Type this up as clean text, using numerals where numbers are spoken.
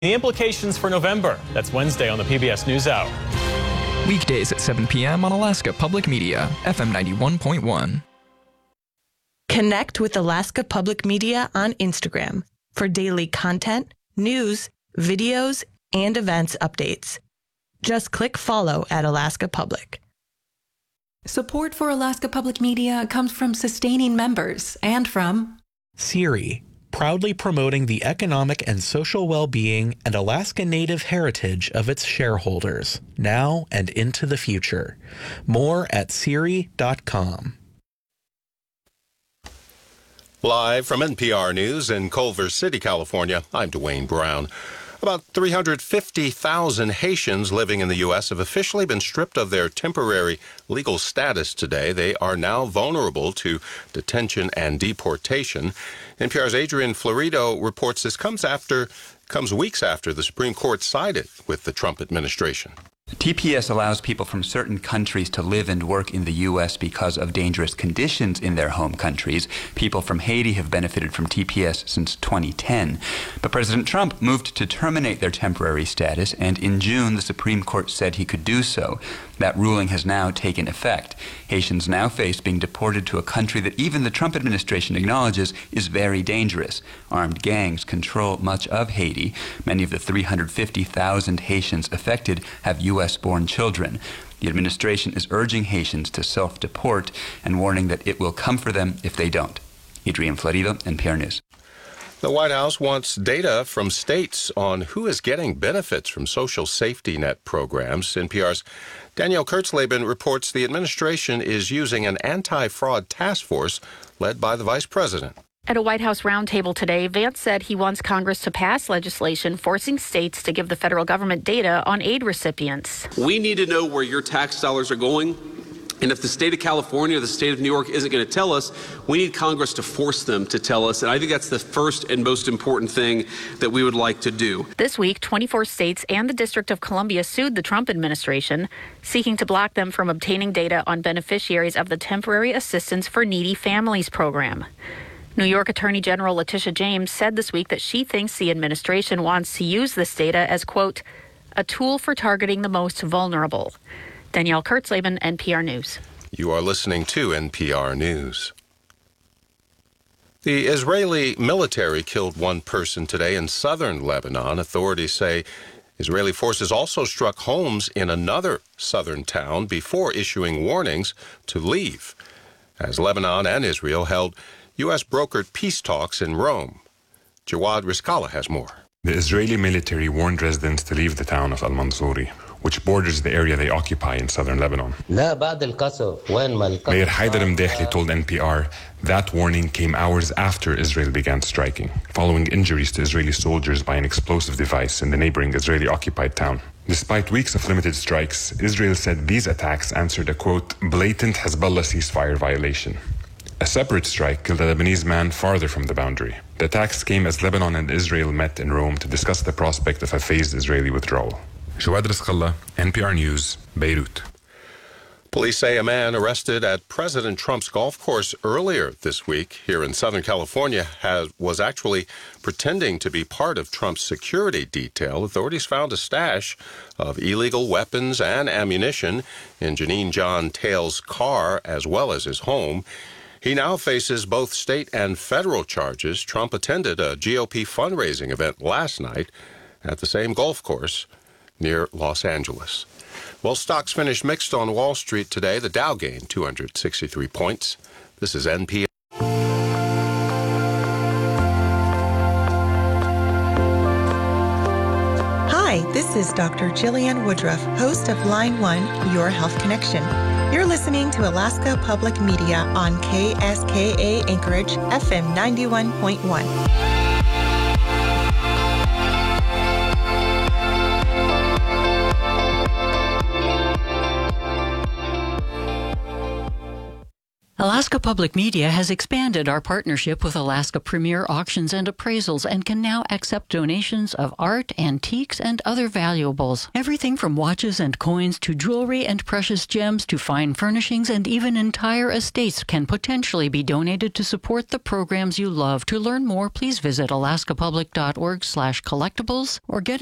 The implications for November. That's Wednesday on the PBS NewsHour. Weekdays at 7 p.m. on Alaska Public Media, FM 91.1. Connect with Alaska Public Media on Instagram for daily content, news, videos, and events updates. Just click follow at Alaska Public. Support for Alaska Public Media comes from sustaining members and from SERI, proudly promoting the economic and social well-being and Alaska Native heritage of its shareholders, now and into the future. More at SERI.com. Live from NPR News in Culver City, California, I'm Dwayne Brown. About 350,000 Haitians living in the U.S. have officially been stripped of their temporary legal status today. They are now vulnerable to detention and deportation. NPR's Adrian Florido reports this comes weeks after the Supreme Court sided with the Trump administration. TPS allows people from certain countries to live and work in the U.S. because of dangerous conditions in their home countries. People from Haiti have benefited from TPS since 2010. But President Trump moved to terminate their temporary status, and in June, the Supreme Court said he could do so. That ruling has now taken effect. Haitians now face being deported to a country that even the Trump administration acknowledges is very dangerous. Armed gangs control much of Haiti. Many of the 350,000 Haitians affected have U.S.-born children. The administration is urging Haitians to self-deport and warning that it will come for them if they don't. Adrian Florido, NPR News. The White House wants data from states on who is getting benefits from social safety net programs. NPR's Danielle Kurtzleben reports the administration is using an anti-fraud task force led by the vice president. At a White House roundtable today, Vance said he wants Congress to pass legislation forcing states to give the federal government data on aid recipients. We need to know where your tax dollars are going. And if the state of California or the state of New York isn't going to tell us, we need Congress to force them to tell us. And I think that's the first and most important thing that we would like to do. This week, 24 states and the District of Columbia sued the Trump administration, seeking to block them from obtaining data on beneficiaries of the Temporary Assistance for Needy Families program. New York Attorney General Letitia James said this week that she thinks the administration wants to use this data as, quote, a tool for targeting the most vulnerable. Danielle Kurtzleben, NPR News. You are listening to NPR News. The Israeli military killed one person today in southern Lebanon. Authorities say Israeli forces also struck homes in another southern town before issuing warnings to leave, as Lebanon and Israel held U.S.-brokered peace talks in Rome. Jawad Rizkallah has more. The Israeli military warned residents to leave the town of Al-Mansouri, which borders the area they occupy in southern Lebanon. Mayor Haider Mdehli told NPR that warning came hours after Israel began striking, following injuries to Israeli soldiers by an explosive device in the neighboring Israeli-occupied town. Despite weeks of limited strikes, Israel said these attacks answered a, quote, blatant Hezbollah ceasefire violation. A separate strike killed a Lebanese man farther from the boundary. The attacks came as Lebanon and Israel met in Rome to discuss the prospect of a phased Israeli withdrawal. Jawad Rizkallah, NPR News, Beirut. Police say a man arrested at President Trump's golf course earlier this week here in Southern California was actually pretending to be part of Trump's security detail. Authorities found a stash of illegal weapons and ammunition in Janine John Tale's car as well as his home. He now faces both state and federal charges. Trump attended a GOP fundraising event last night at the same golf course near Los Angeles. Well, stocks finished mixed on Wall Street today. The Dow gained 263 points. This is NPR. Hi, this is Dr. Jillian Woodruff, host of Line 1, Your Health Connection. You're listening to Alaska Public Media on KSKA Anchorage, FM 91.1. Alaska Alaska Public Media has expanded our partnership with Alaska Premier Auctions and Appraisals and can now accept donations of art, antiques, and other valuables. Everything from watches and coins to jewelry and precious gems to fine furnishings and even entire estates can potentially be donated to support the programs you love. To learn more, please visit alaskapublic.org/collectibles or get